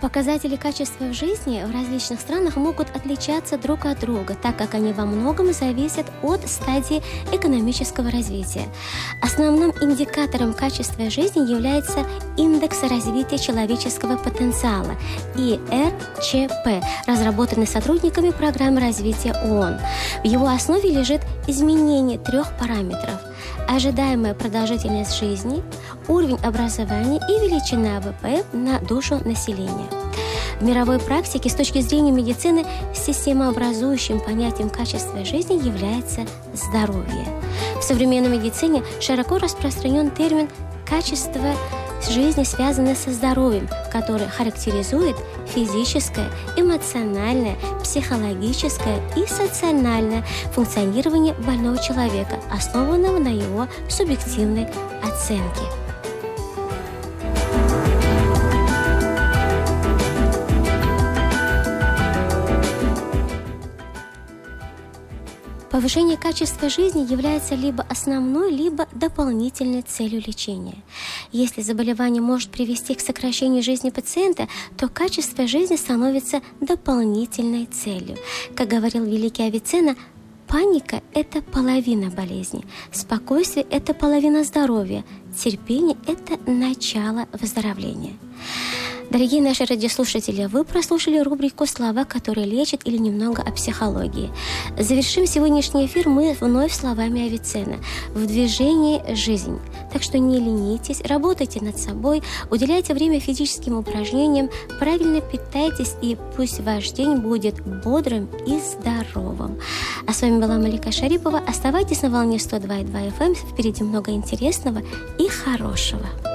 Показатели качества в жизни в различных странах могут отличаться друг от друга, так как они во многом зависят от стадии экономического развития. Основным индикатором качества жизни является индекс развития человеческого потенциала ИРЧП, разработанный сотрудниками программы развития ООН. В его основе лежит изменение 3 параметров: ожидаемая продолжительность жизни, уровень образования и величина ВВП на душу населения. В мировой практике с точки зрения медицины системообразующим понятием качества жизни является здоровье. В современной медицине широко распространен термин «качество жизни», связанное со здоровьем, который характеризует физическое, эмоциональное, психологическое и социальное функционирование больного человека, основанного на его субъективной оценке. Повышение качества жизни является либо основной, либо дополнительной целью лечения. Если заболевание может привести к сокращению жизни пациента, то качество жизни становится дополнительной целью. Как говорил великий Авиценна, паника – это половина болезни, спокойствие – это половина здоровья, терпение – это начало выздоровления. Дорогие наши радиослушатели, вы прослушали рубрику «Слова, которые лечат» или немного о психологии. Завершим сегодняшний эфир мы вновь словами Авиценны: «В движении жизнь». Так что не ленитесь, работайте над собой, уделяйте время физическим упражнениям, правильно питайтесь, и пусть ваш день будет бодрым и здоровым. А с вами была Малика Шарипова. Оставайтесь на волне 102,2 FM. Впереди много интересного и хорошего.